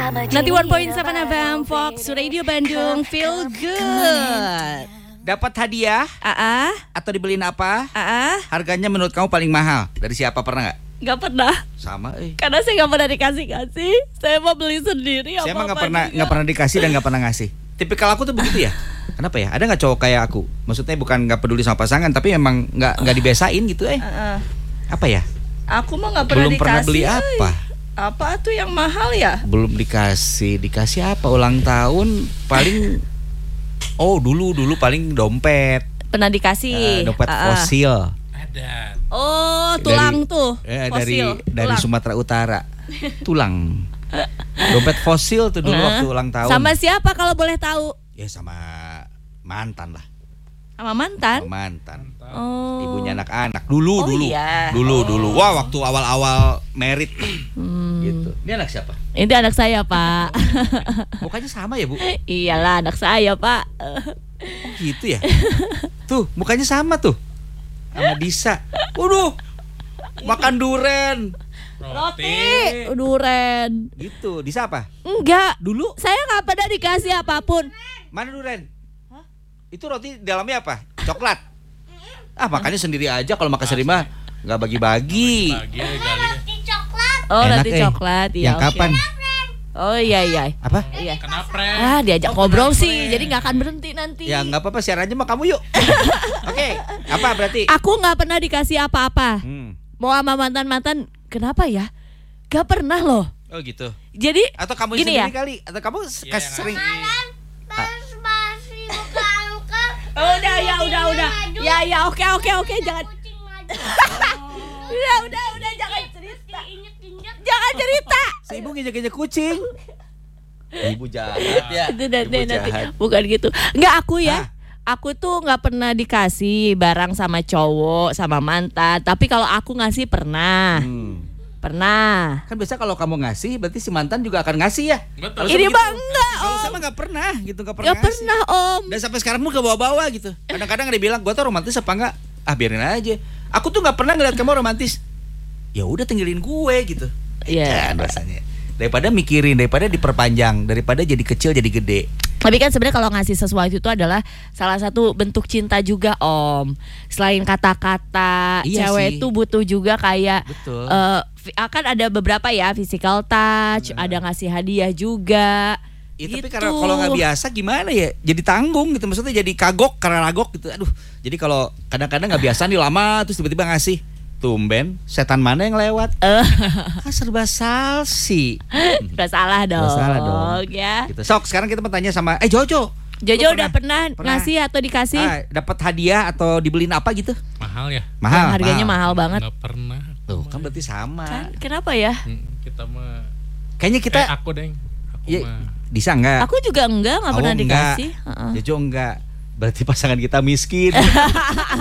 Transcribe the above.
91.7 FM Fox Radio Bandung, feel good. Dapat hadiah atau dibeliin apa? Harganya menurut kamu paling mahal? Dari siapa, pernah nggak? Gak pernah. Sama, Karena saya gak pernah dikasih. Saya mau beli sendiri. Saya emang nggak pernah dikasih dan nggak pernah ngasih. Tipikal aku tuh begitu ya. Kenapa ya? Ada nggak cowok kayak aku? Maksudnya bukan nggak peduli sama pasangan, tapi emang nggak dibiasain gitu. Apa ya? Aku mah nggak pernah belum dikasih. Pernah beli apa? Apa tuh yang mahal ya? Belum dikasih apa? Ulang tahun paling. Oh dulu paling dompet. Pernah dikasih. Dompet fosil. Ada. Oh tulang tuh. Fosil. Dari Sumatera Utara. Tulang. Dompet fosil tuh dulu waktu ulang tahun. Sama siapa kalau boleh tahu? Ya sama mantan lah. Sama mantan? Sama mantan. Oh. Ibunya anak-anak. Dulu. Iya. Dulu. Wah, waktu awal-awal merit gitu. Ini anak siapa? Ini anak saya, Pak. Mukanya sama ya, Bu? Iyalah, anak saya, Pak. Oh, gitu ya? Tuh, mukanya sama tuh. Sama Disa. Waduh. Makan duren. Roti. Duren. Gitu. Disa apa? Enggak. Dulu saya nggak pernah dikasih apapun. Mana duren? Hah? Itu roti dalamnya apa? Coklat. Makannya sendiri aja. Kalau makan sendiri mah nggak bagi-bagi. Roti coklat. Oh, enak, roti coklat. Yang okay. kapan? Oh iya. Apa? Iya. Kenapa? Diajak ngobrol sih, jadi nggak akan berhenti nanti. Ya nggak apa-apa, share aja sama kamu yuk. Oke. Apa berarti? Aku nggak pernah dikasih apa-apa. Mau sama mantan, kenapa ya? Gak pernah loh. Oh gitu. Jadi atau kamu gini sendiri ya? Kali? Atau kamu sering? Masih buka angka. Udah. Ya, oke, jangan. Udah, jangan cerita. Jangan cerita. Si ibu nginjek-injek kucing. Ibu jahat ya. Itu nanti. Bukan gitu. Enggak, aku ya. Aku tuh nggak pernah dikasih barang sama cowok, sama mantan. Tapi kalau aku ngasih pernah. Pernah. Kan biasa kalau kamu ngasih, berarti si mantan juga akan ngasih ya. Betul. Ini mah enggak, Kalau Om. sama nggak pernah gitu, nggak Gak ngasih. pernah, Om. Dan sampai sekarang pun gak bawa-bawa gitu. Kadang-kadang dia bilang, gue tuh romantis apa enggak? Biarin aja. Aku tuh nggak pernah ngeliat kamu romantis. Ya udah tinggalin gue gitu. Iya. Rasanya. Daripada mikirin, daripada diperpanjang, daripada jadi kecil jadi gede. Tapi kan sebenarnya kalau ngasih sesuatu itu adalah salah satu bentuk cinta juga, Om. Selain kata-kata, Iya cewek sih. itu butuh juga kayak Betul. akan ada beberapa ya, physical touch, ada ngasih hadiah juga. Ya, gitu. tapi karena kalau nggak biasa gimana ya? Jadi tanggung gitu, maksudnya jadi kagok karena ragok gitu. Aduh. Jadi kalau kadang-kadang nggak biasa nih lama terus tiba-tiba ngasih. Tumben, setan mana yang lewat? Serba salsi. Gak salah dong. Gak salah dong. Ya. Gitu. Sok, sekarang kita bertanya sama Jojo. Jojo udah pernah ngasih atau dikasih? Dapat hadiah atau dibeliin apa gitu? Mahal ya? Yang harganya mahal banget. Nggak pernah. Tuh, kan berarti sama. Kan, kenapa ya? Kita mah. Kayaknya kita. Aku deng. Aku Ya, mah. Disa enggak? Aku juga enggak pernah dikasih. Jojo enggak. Berarti pasangan kita miskin.